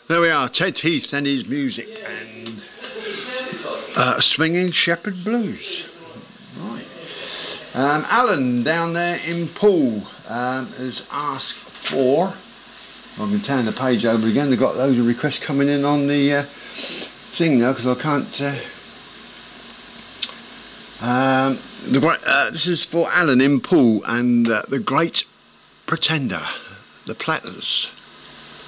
There we are, Ted Heath and his music and Swinging Shepherd Blues. Right. Alan down there in Poole has asked for, I'm going to turn the page over again, they've got loads of requests coming in on the thing now because I can't... this is for Alan in Poole and The Great Pretender, the Platters.